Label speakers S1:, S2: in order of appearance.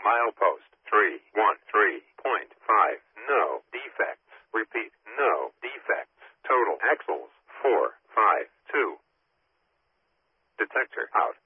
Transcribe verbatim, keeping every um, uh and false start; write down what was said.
S1: Milepost three one three point five. No defects. Repeat, no defects. Total axles four five two. Detector out.